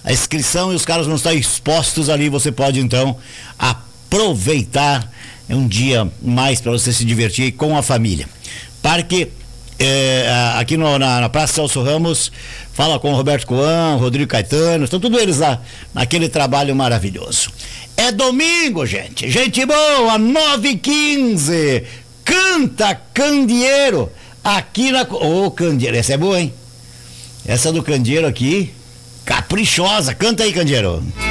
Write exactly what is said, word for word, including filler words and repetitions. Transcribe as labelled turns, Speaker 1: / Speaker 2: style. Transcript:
Speaker 1: a inscrição e os caras vão estar expostos ali. Você pode então aproveitar um dia mais para você se divertir com a família. Parque é, aqui no, na, na Praça Celso Ramos, fala com o Roberto Coan, Rodrigo Caetano, estão todos eles lá naquele trabalho maravilhoso. É domingo, gente, gente boa, nove e quinze, canta Candeeiro aqui na... Ô, oh, Candeeiro, essa é boa, hein? Essa do Candeeiro aqui, caprichosa, canta aí, Candeeiro.